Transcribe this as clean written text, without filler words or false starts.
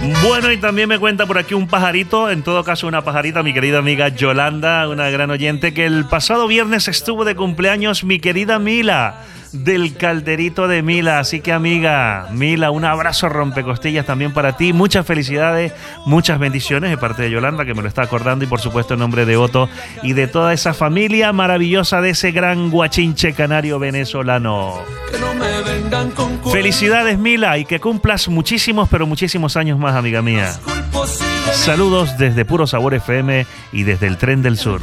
Bueno, y también me cuenta por aquí un pajarito, en todo caso una pajarita, mi querida amiga Yolanda, una gran oyente, que el pasado viernes estuvo de cumpleaños mi querida Mila, del calderito de Mila. Así que, amiga Mila, un abrazo rompecostillas también para ti. Muchas felicidades, muchas bendiciones de parte de Yolanda, que me lo está acordando, y por supuesto en nombre de Otto y de toda esa familia maravillosa de ese gran guachinche canario venezolano. Felicidades, Mila, y que cumplas muchísimos, pero muchísimos años más, amiga mía. Saludos desde Puro Sabor FM y desde el Tren del Sur.